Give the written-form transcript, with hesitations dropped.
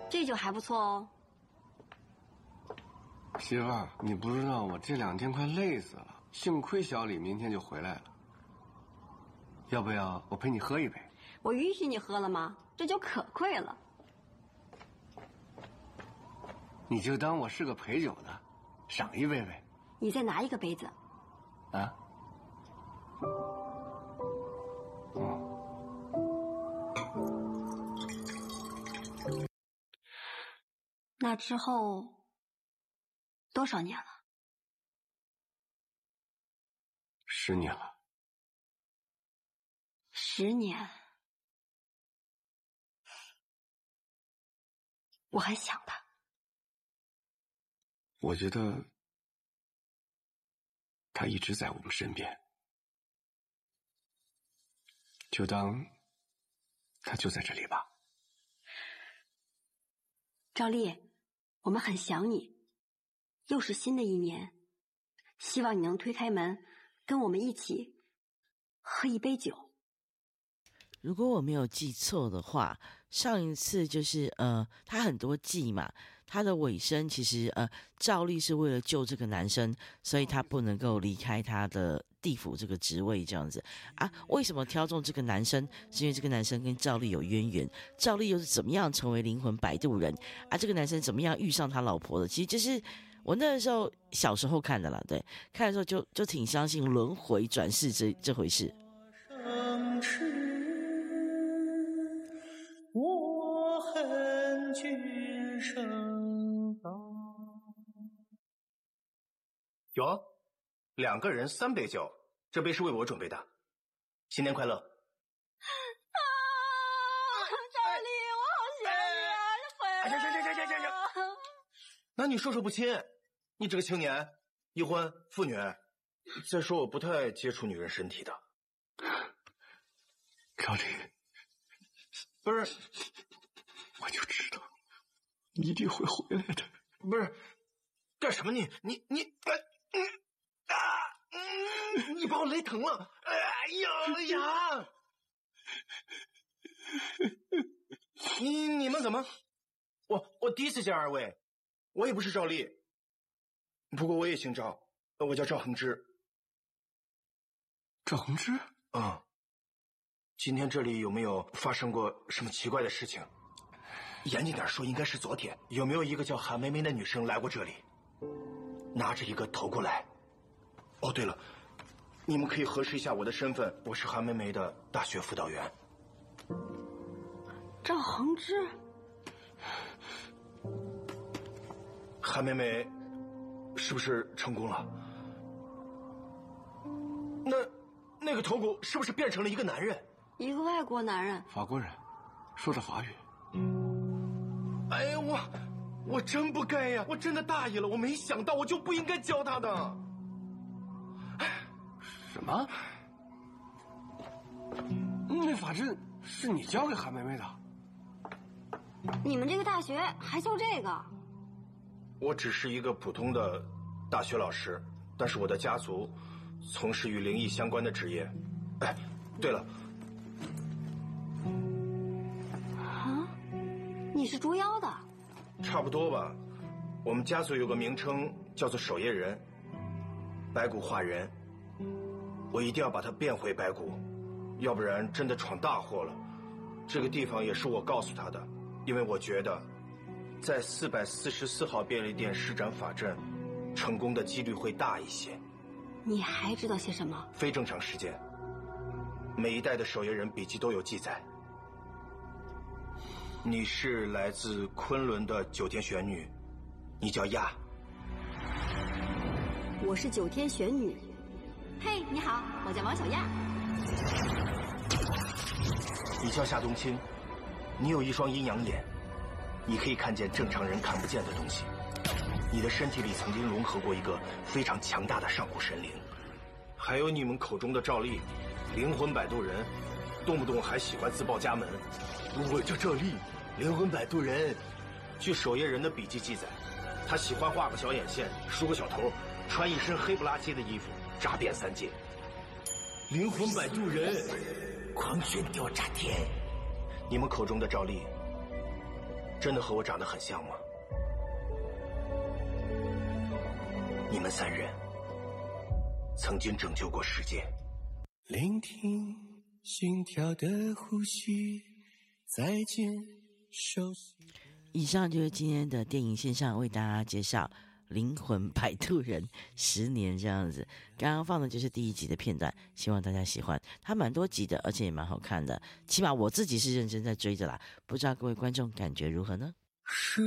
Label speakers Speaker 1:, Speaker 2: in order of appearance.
Speaker 1: 这酒还不错哦。
Speaker 2: 媳妇儿，你不知道我这2天快累死了，幸亏小李明天就回来了。要不要我陪你喝一杯？
Speaker 1: 我允许你喝了吗？这酒可贵了。
Speaker 2: 你就当我是个陪酒的，赏一杯呗。
Speaker 1: 你再拿一个杯子。
Speaker 2: 啊？
Speaker 1: 那之后多少年了
Speaker 2: ？10年了。
Speaker 1: 10年，我还想他。
Speaker 2: 我觉得他一直在我们身边，就当他就在这里吧。
Speaker 1: 赵丽，我们很想你，又是新的一年，希望你能推开门，跟我们一起喝一杯酒。
Speaker 3: 如果我没有记错的话，上一次就是他很多季嘛，他的尾声其实赵丽是为了救这个男生，所以他不能够离开他的地府这个职位这样子啊。为什么挑中这个男生？是因为这个男生跟赵丽有渊源，赵丽又是怎么样成为灵魂摆渡人啊？这个男生怎么样遇上他老婆的？其实就是我那时候小时候看的啦，对，看的时候就挺相信轮回转世这回事。
Speaker 4: 我恨君生道。
Speaker 5: 哟，2个人3杯酒，这杯是为我准备的。新年快乐！
Speaker 1: 啊，赵丽，我好想你啊！你回来了。
Speaker 5: 那你说不亲，你这个青年，已婚妇女。再说我不太爱接触女人身体的。
Speaker 2: 赵丽。
Speaker 5: 不是，
Speaker 2: 我就知道你一定会回来的。
Speaker 5: 不是，干什么你你把我勒疼了！哎呀！你们怎么？我第一次见2位，我也不是赵丽，不过我也姓赵，我叫赵恒之。
Speaker 2: 赵恒之？
Speaker 5: 嗯。今天这里有没有发生过什么奇怪的事情？严谨点说，应该是昨天。有没有一个叫韩梅梅的女生来过这里，拿着一个头过来？哦，对了，你们可以核实一下我的身份，我是韩梅梅的大学辅导员。
Speaker 1: 赵恒之，
Speaker 5: 韩梅梅是不是成功了？那个头骨是不是变成了一个男人？
Speaker 1: 一个外国男人，
Speaker 2: 法国人，说着法语。
Speaker 5: 哎呀，我真不该呀！我真的大意了，我没想到，我就不应该教他的。
Speaker 2: 什么？那法阵是你教给韩梅梅的？
Speaker 1: 你们这个大学还教这个？
Speaker 5: 我只是一个普通的大学老师，但是我的家族从事与灵异相关的职业。哎，对了。
Speaker 1: 你是捉妖的？
Speaker 5: 差不多吧。我们家族有个名称叫做守夜人，白骨化人。我一定要把它变回白骨，要不然真的闯大祸了。这个地方也是我告诉他的，因为我觉得在444号便利店施展法阵，成功的几率会大一些。
Speaker 1: 你还知道些什么？
Speaker 5: 非正常事件，每一代的守夜人笔记都有记载。你是来自昆仑的9天玄女，你叫亚。
Speaker 1: 我是9天玄女。嘿，你好，我叫王小亚。
Speaker 5: 你叫夏冬青，你有一双阴阳眼，你可以看见正常人看不见的东西。你的身体里曾经融合过一个非常强大的上古神灵，还有你们口中的赵丽，灵魂摆渡人，动不动还喜欢自报家门。我叫赵丽，灵魂摆渡人。据守夜人的笔记记载，他喜欢画个小眼线，梳个小头，穿一身黑不拉几的衣服，扎遍3界。灵魂摆渡人，狂犬吊炸天。你们口中的赵丽， 真的和我长得很像吗？你们3人曾经拯救过世界。
Speaker 4: 聆听心跳的呼吸，再见熟悉。
Speaker 3: 以上就是今天的电影线上为大家介绍灵魂摆渡人10年这样子。刚刚放的就是第1集的片段，希望大家喜欢。它蛮多集的，而且也蛮好看的，起码我自己是认真在追的啦。不知道各位观众感觉如何呢？